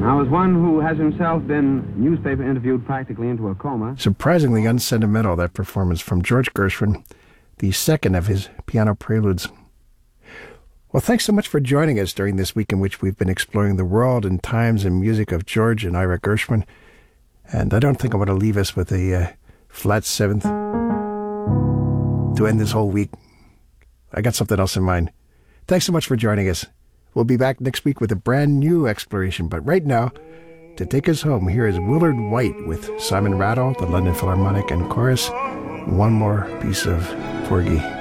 Now, as one who has himself been newspaper interviewed practically into a coma... Surprisingly unsentimental, that performance from George Gershwin, the second of his piano preludes. Well, thanks so much for joining us during this week in which we've been exploring the world and times and music of George and Ira Gershwin. And I don't think I want to leave us with a flat seventh to end this whole week. I got something else in mind. Thanks so much for joining us. We'll be back next week with a brand new exploration. But right now, to take us home, here is Willard White with Simon Rattle, the London Philharmonic, and chorus. One more piece of Porgy.